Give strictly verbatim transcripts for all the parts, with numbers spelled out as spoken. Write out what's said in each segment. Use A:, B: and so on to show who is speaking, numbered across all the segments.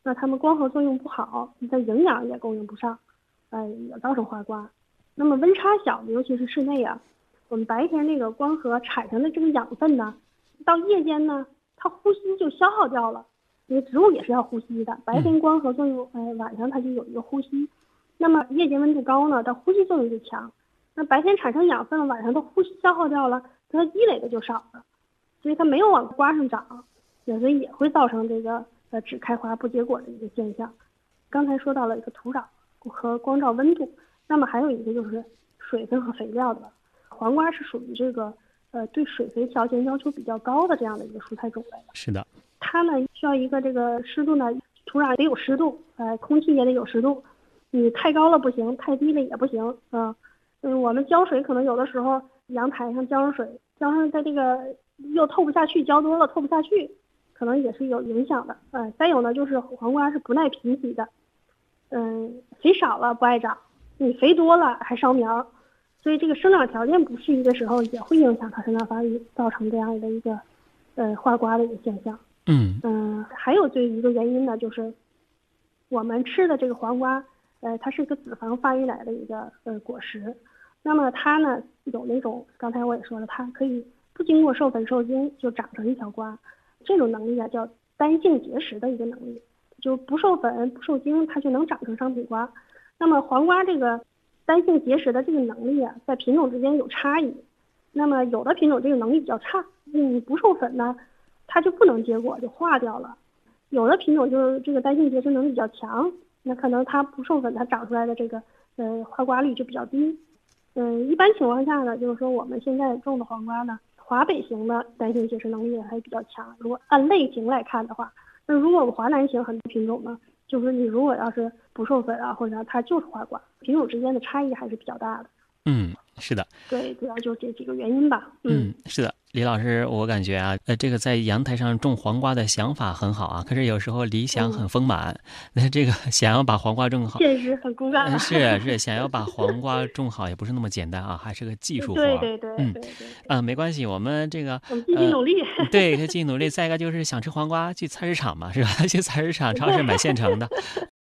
A: 那它们光合作用不好，你的营养也供应不上，呃，也造成花瓜。那么温差小的，尤其是室内啊，我们白天这个光合产生的这个养分呢，到夜间呢，它呼吸就消耗掉了。因为植物也是要呼吸的，白天光合作用，哎，晚上它就有一个呼吸。那么夜间温度高呢，它呼吸作用就强。那白天产生养分，晚上它呼吸消耗掉了，它积累的就少了，所以它没有往瓜上长，所以也会造成这个呃只开花不结果的一个现象。刚才说到了一个土壤和光照温度，那么还有一个就是水分和肥料的。黄瓜是属于这个呃对水肥条件要求比较高的这样的一个蔬菜种类。
B: 是的。
A: 它呢需要一个这个湿度呢，土壤得有湿度，呃，空气也得有湿度，你太高了不行，太低了也不行啊。嗯，我们浇水可能有的时候阳台上浇上水，浇上它这个又透不下去，浇多了透不下去，可能也是有影响的。呃，再有呢就是黄瓜是不耐贫瘠的，嗯，肥少了不爱长，你肥多了还烧苗，所以这个生长条件不适宜的时候，也会影响它生长发育，造成这样的一个呃坏瓜的一个现象。
B: 嗯
A: 嗯，还有最一个原因呢，就是我们吃的这个黄瓜，呃，它是一个脂肪发育来的一个呃果实。那么它呢有那种，刚才我也说了，它可以不经过授粉受精就长成一条瓜，这种能力啊叫单性结实的一个能力，就不授粉不受精，它就能长成商品瓜。那么黄瓜这个单性结实的这个能力啊，在品种之间有差异。那么有的品种这个能力比较差，你不授粉呢，它就不能结果，就化掉了。有的品种就是这个单性结实能力比较强，那可能它不授粉，它长出来的这个呃花瓜率就比较低。嗯，一般情况下呢，就是说我们现在种的黄瓜呢，华北型的单性结实能力还比较强。如果按类型来看的话，那如果我们华南型很多品种呢，就是你如果要是不授粉啊，或者它就是花瓜，品种之间的差异还是比较大的。
B: 嗯，是的。
A: 对，主要就这几个原因吧。
B: 嗯，嗯是的，李老师，我感觉啊，呃，这个在阳台上种黄瓜的想法很好啊，可是有时候理想很丰满，那、嗯、这个想要把黄瓜种好，
A: 现实很骨感、
B: 呃。是是，想要把黄瓜种好也不是那么简单啊，还是个技术活。
A: 对对对，
B: 嗯，
A: 对对对
B: 啊、呃，没关系，我们这个
A: 我们继续努力。
B: 呃、对，继续努力。再一个就是想吃黄瓜，去菜市场嘛，是吧？去菜市场、超市买现成的。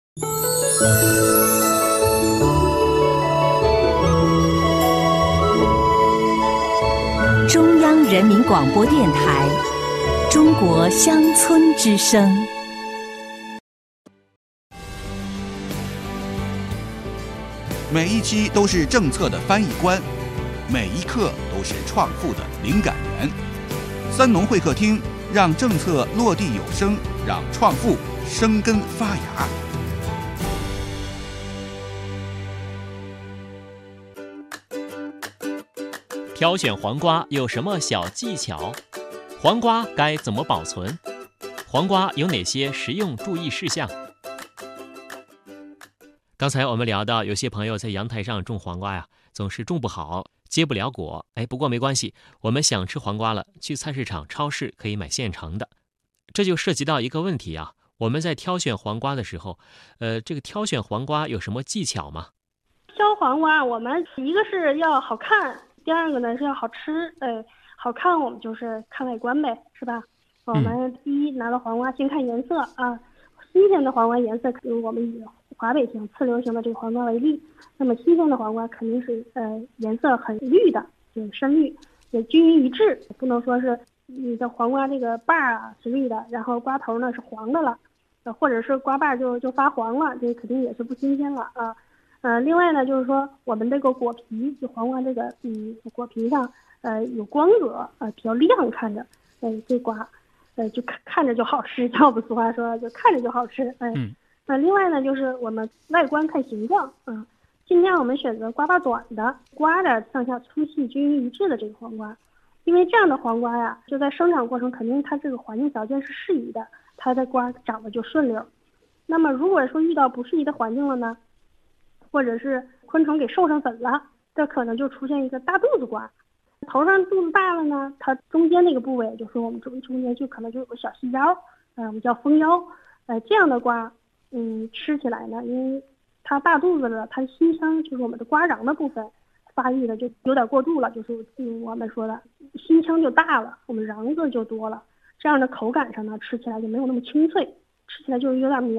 C: 中央人民广播电台《中国乡村之声》。
D: 每一期都是政策的翻译官，每一刻都是创富的灵感源。三农会客厅，让政策落地有声，让创富生根发芽。
B: 挑选黄瓜有什么小技巧？黄瓜该怎么保存？黄瓜有哪些实用注意事项？刚才我们聊到，有些朋友在阳台上种黄瓜呀，总是种不好，结不了果。哎，不过没关系，我们想吃黄瓜了，去菜市场、超市可以买现成的。这就涉及到一个问题啊，我们在挑选黄瓜的时候，呃，这个挑选黄瓜有什么技巧吗？
A: 挑黄瓜，我们一个是要好看。第二个呢是要好吃，呃，好看我们就是看外观呗，是吧？我们第一拿到黄瓜先看颜色啊，新鲜的黄瓜颜色，我们以华北型次流型的这个黄瓜为例，那么新鲜的黄瓜肯定是呃颜色很绿的，就是深绿，也均匀一致，不能说是你的黄瓜这个把啊是绿的，然后瓜头呢是黄的了，或者是瓜把就就发黄了，这肯定也是不新鲜了啊。呃，另外呢，就是说我们这个果皮，就黄瓜这个嗯果皮上，呃有光泽，呃比较亮，看着，哎这瓜，呃就看看着就好吃，像我们俗话说，就看着就好吃，哎。
B: 嗯。
A: 那、呃、另外呢，就是我们外观看形状，啊、呃，尽量我们选择瓜把短的，瓜的上下粗细均匀一致的这个黄瓜，因为这样的黄瓜呀，就在生长过程肯定它这个环境条件是适宜的，它的瓜长得就顺溜。那么如果说遇到不适宜的环境了呢？或者是昆虫给授上粉了，这可能就出现一个大肚子瓜。头上肚子大了呢，它中间那个部位，就是我们中中间就可能就有个小细腰，呃，我们叫蜂腰，呃，这样的瓜，嗯，吃起来呢，因为它大肚子了，它心腔就是我们的瓜瓤的部分发育的就有点过度了，就是嗯我们说的心腔就大了，我们瓤子就多了，这样的口感上呢，吃起来就没有那么清脆，吃起来就有点绵。